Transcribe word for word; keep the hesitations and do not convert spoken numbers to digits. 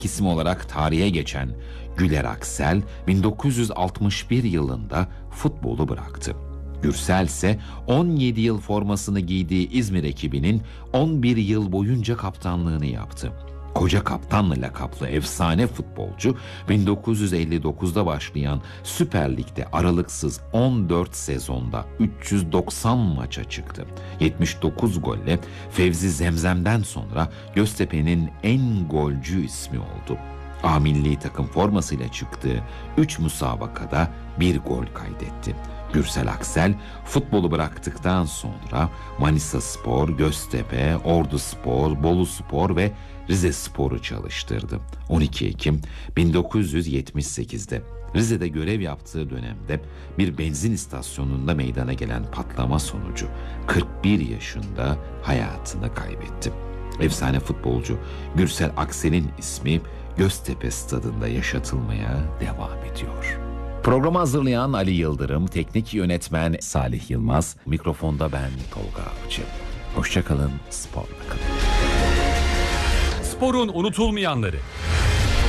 İsim olarak tarihe geçen Güler Aksel bin dokuz yüz altmış bir yılında futbolu bıraktı. Gürsel ise on yedi yıl formasını giydiği İzmir ekibinin on bir yıl boyunca kaptanlığını yaptı. Koca Kaptan'la lakaplı efsane futbolcu bin dokuz yüz elli dokuzda başlayan Süper Lig'de aralıksız on dört sezonda üç yüz doksan maça çıktı. yetmiş dokuz golle Fevzi Zemzem'den sonra Göztepe'nin en golcü ismi oldu. A milli takım formasıyla çıktığı üç müsabakada bir gol kaydetti. Gürsel Aksel futbolu bıraktıktan sonra Manisaspor, Göztepe, Orduspor, Boluspor ve Rizespor'u çalıştırdı. on iki Ekim bin dokuz yüz yetmiş sekizde Rize'de görev yaptığı dönemde bir benzin istasyonunda meydana gelen patlama sonucu kırk bir yaşında hayatını kaybetti. Efsane futbolcu Gürsel Aksel'in ismi Göztepe Stadı'nda yaşatılmaya devam ediyor. Programı hazırlayan Ali Yıldırım, teknik yönetmen Salih Yılmaz, mikrofonda ben Tolga Avcı. Hoşça kalın, sporla kalın. Sporun unutulmayanları.